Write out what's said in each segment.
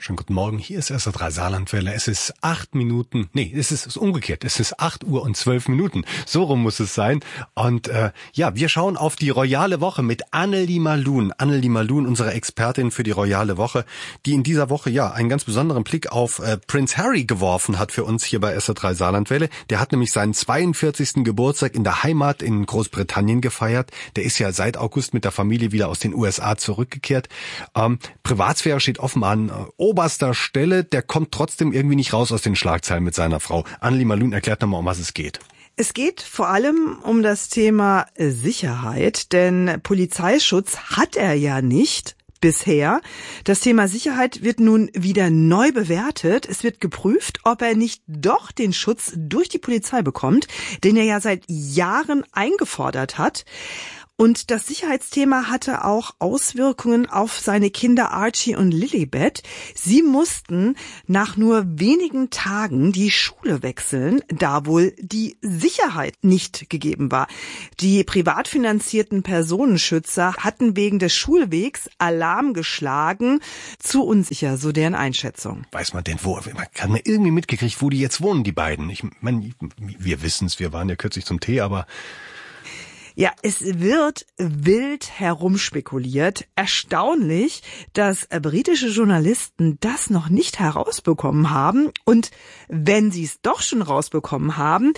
Schönen guten Morgen, hier ist SR3 Saarlandwelle. Es ist 8 Minuten, es ist umgekehrt, es ist 8 Uhr und 12 Minuten. So rum muss es sein. Und wir schauen auf die royale Woche mit Annelie Malun. Annelie Malun, unsere Expertin für die royale Woche, die in dieser Woche einen ganz besonderen Blick auf Prince Harry geworfen hat für uns hier bei SR3 Saarlandwelle. Der hat nämlich seinen 42. Geburtstag in der Heimat in Großbritannien gefeiert. Der ist ja seit August mit der Familie wieder aus den USA zurückgekehrt. Privatsphäre steht offen an oberster Stelle, der kommt trotzdem irgendwie nicht raus aus den Schlagzeilen mit seiner Frau. Annelie Malun erklärt nochmal, um was es geht. Es geht vor allem um das Thema Sicherheit, denn Polizeischutz hat er ja nicht bisher. Das Thema Sicherheit wird nun wieder neu bewertet. Es wird geprüft, ob er nicht doch den Schutz durch die Polizei bekommt, den er ja seit Jahren eingefordert hat. Und das Sicherheitsthema hatte auch Auswirkungen auf seine Kinder Archie und Lilibet. Sie mussten nach nur wenigen Tagen die Schule wechseln, da wohl die Sicherheit nicht gegeben war. Die privat finanzierten Personenschützer hatten wegen des Schulwegs Alarm geschlagen. Zu unsicher, so deren Einschätzung. Weiß man denn wo? Man hat mir irgendwie mitgekriegt, wo die jetzt wohnen, die beiden. Ich meine, wir wissen's, wir waren ja kürzlich zum Tee, aber... Ja, es wird wild herumspekuliert. Erstaunlich, dass britische Journalisten das noch nicht herausbekommen haben. Und wenn sie es doch schon rausbekommen haben,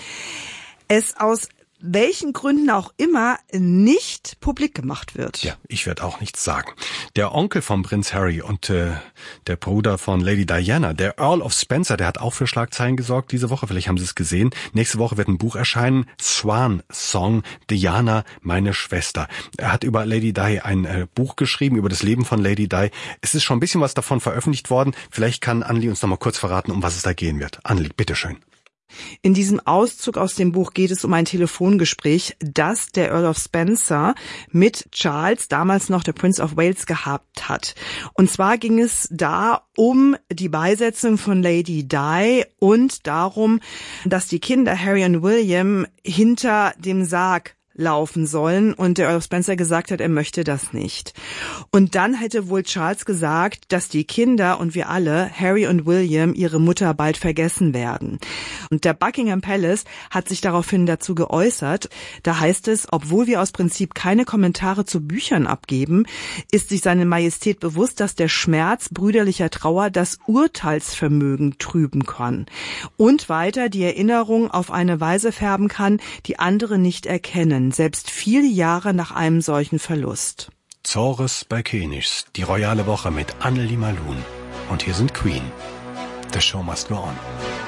es aus welchen Gründen auch immer nicht publik gemacht wird. Ja, ich werde auch nichts sagen. Der Onkel von Prinz Harry und der Bruder von Lady Diana, der Earl of Spencer, der hat auch für Schlagzeilen gesorgt diese Woche. Vielleicht haben Sie es gesehen. Nächste Woche wird ein Buch erscheinen, Swan Song, Diana, meine Schwester. Er hat über Lady Di ein Buch geschrieben, über das Leben von Lady Di. Es ist schon ein bisschen was davon veröffentlicht worden. Vielleicht kann Annelie uns noch mal kurz verraten, um was es da gehen wird. Annelie, bitteschön. In diesem Auszug aus dem Buch geht es um ein Telefongespräch, das der Earl of Spencer mit Charles, damals noch der Prince of Wales, gehabt hat. Und zwar ging es da um die Beisetzung von Lady Di und darum, dass die Kinder Harry und William hinter dem Sarg laufen sollen und der Earl of Spencer gesagt hat, er möchte das nicht. Und dann hätte wohl Charles gesagt, dass die Kinder und wir alle, Harry und William, ihre Mutter bald vergessen werden. Und der Buckingham Palace hat sich daraufhin dazu geäußert. Da heißt es, obwohl wir aus Prinzip keine Kommentare zu Büchern abgeben, ist sich seine Majestät bewusst, dass der Schmerz brüderlicher Trauer das Urteilsvermögen trüben kann. Und weiter die Erinnerung auf eine Weise färben kann, die andere nicht erkennen, selbst viele Jahre nach einem solchen Verlust. Zores bei Königs, die royale Woche mit Annelie Malun. Und hier sind Queen. The show must go on.